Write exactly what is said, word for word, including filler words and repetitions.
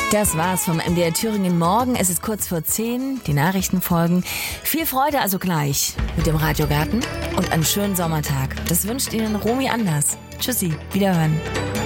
Das war's vom M D R Thüringen Morgen. Es ist kurz vor zehn, die Nachrichten folgen. Viel Freude also gleich mit dem Radiogarten und einen schönen Sommertag. Das wünscht Ihnen Romy Anders. Tschüssi, wiederhören.